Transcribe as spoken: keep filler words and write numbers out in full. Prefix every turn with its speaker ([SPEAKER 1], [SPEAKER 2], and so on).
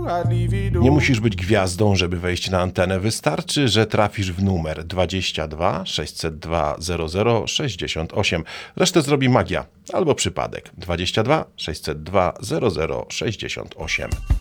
[SPEAKER 1] Nie musisz być gwiazdą, żeby wejść na antenę. Wystarczy, że trafisz w numer dwadzieścia dwa sześćset dwa zero zero sześćdziesiąt osiem. Resztę zrobi magia albo przypadek. dwadzieścia dwa sześćset dwa zero zero sześćdziesiąt osiem.